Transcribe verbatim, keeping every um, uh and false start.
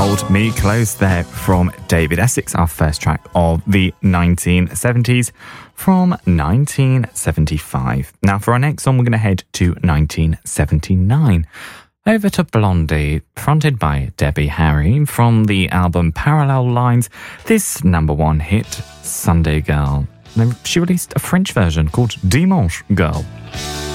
Hold Me Close there from David Essex, our first track of the nineteen seventies from nineteen seventy-five. Now for our next song, we're going to head to nineteen seventy-nine. Over to Blondie, fronted by Debbie Harry, from the album Parallel Lines, this number one hit, Sunday Girl. She released a French version called Dimanche Girl.